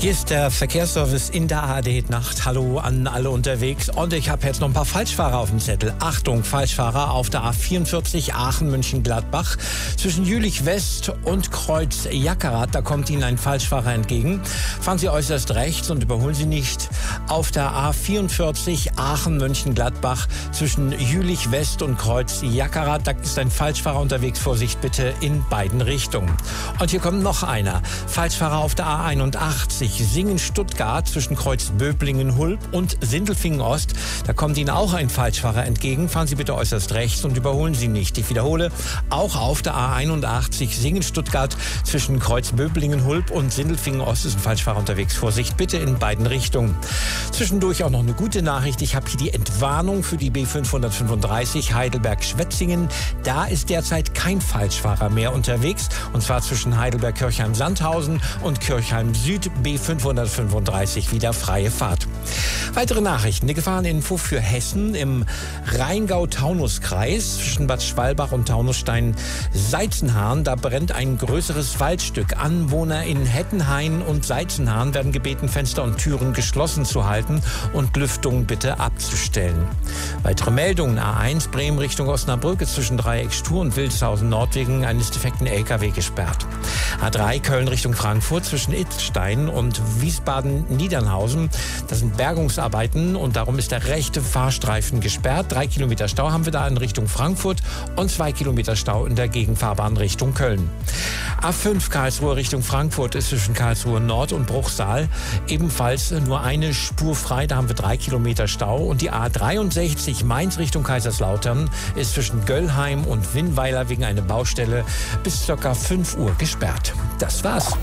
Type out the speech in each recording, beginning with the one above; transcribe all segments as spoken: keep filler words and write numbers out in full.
Hier ist der Verkehrsservice in der A R D-Nacht. Hallo an alle unterwegs. Und ich habe jetzt noch ein paar Falschfahrer auf dem Zettel. Achtung, Falschfahrer auf der A vierundvierzig Aachen-München-Gladbach. Zwischen Jülich-West und Kreuz Jackerath, da kommt Ihnen ein Falschfahrer entgegen. Fahren Sie äußerst rechts und überholen Sie nicht. Auf der A vierundvierzig Aachen-München-Gladbach zwischen Jülich-West und Kreuz Jackerath, da ist ein Falschfahrer unterwegs. Vorsicht bitte in beiden Richtungen. Und hier kommt noch einer. Falschfahrer auf der A einundachtzig. Singen-Stuttgart zwischen Kreuz Böblingen-Hulb und Sindelfingen-Ost. Da kommt Ihnen auch ein Falschfahrer entgegen. Fahren Sie bitte äußerst rechts und überholen Sie nicht. Ich wiederhole, auch auf der A einundachtzig Singen-Stuttgart zwischen Kreuz Böblingen-Hulb und Sindelfingen-Ost ist ein Falschfahrer unterwegs. Vorsicht bitte in beiden Richtungen. Zwischendurch auch noch eine gute Nachricht. Ich habe hier die Entwarnung für die B fünfhundertfünfunddreißig Heidelberg-Schwetzingen. Da ist derzeit kein Falschfahrer mehr unterwegs. Und zwar zwischen Heidelberg-Kirchheim-Sandhausen und Kirchheim-Süd B fünfhundertfünfunddreißig wieder freie Fahrt. Weitere Nachrichten. Die Gefahreninfo für Hessen im Rheingau-Taunus-Kreis zwischen Bad Schwalbach und Taunusstein-Seizenhahn. Da brennt ein größeres Waldstück. Anwohner in Hettenhain und Seizenhahn werden gebeten, Fenster und Türen geschlossen zu halten und Lüftung bitte abzustellen. Weitere Meldungen. A eins Bremen Richtung Osnabrück ist zwischen Dreieckstur und Wildeshausen-Nord wegen eines defekten L K W gesperrt. A drei Köln Richtung Frankfurt zwischen Itzstein und Wiesbaden-Niedernhausen. Das sind Bergungsarbeiten und darum ist der rechte Fahrstreifen gesperrt. Drei Kilometer Stau haben wir da in Richtung Frankfurt und zwei Kilometer Stau in der Gegenfahrbahn Richtung Köln. A fünf Karlsruhe Richtung Frankfurt ist zwischen Karlsruhe Nord und Bruchsal ebenfalls nur eine Spur frei. Da haben wir drei Kilometer Stau. Und die A dreiundsechzig Mainz Richtung Kaiserslautern ist zwischen Göllheim und Winnweiler wegen einer Baustelle bis ca. fünf Uhr gesperrt. Das war's.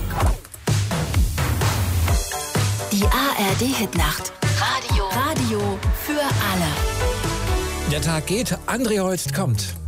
Die A R D-Hitnacht. Radio. Radio für alle. Der Tag geht. André Holst kommt.